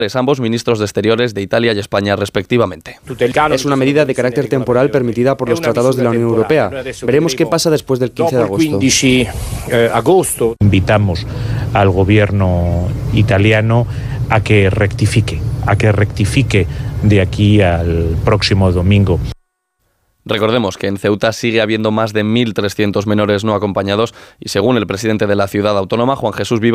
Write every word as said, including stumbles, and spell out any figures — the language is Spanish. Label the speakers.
Speaker 1: ambos ministros de Exteriores de Italia y España respectivamente.
Speaker 2: Es una medida de carácter temporal permitida por los tratados de la Unión Europea. Veremos qué pasa después del quince de agosto.
Speaker 3: Invitamos al gobierno italiano a que rectifique, a que rectifique de aquí al próximo domingo.
Speaker 1: Recordemos que en Ceuta sigue habiendo más de mil trescientos menores no acompañados y según el presidente de la ciudad autónoma, Juan Jesús Viva,